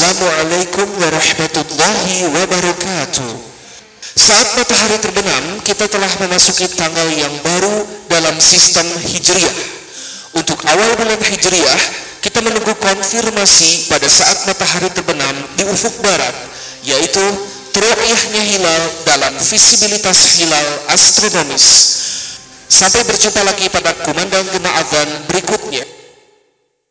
Assalamualaikum warahmatullahi wabarakatuh. Saat matahari terbenam, kita telah memasuki tanggal yang baru dalam sistem Hijriah. Untuk awal bulan Hijriah, kita menunggu konfirmasi pada saat matahari terbenam di ufuk barat, yaitu ru'yahnya hilal dalam visibilitas hilal astronomis. Sampai berjumpa lagi pada kumandang gema adzan berikutnya.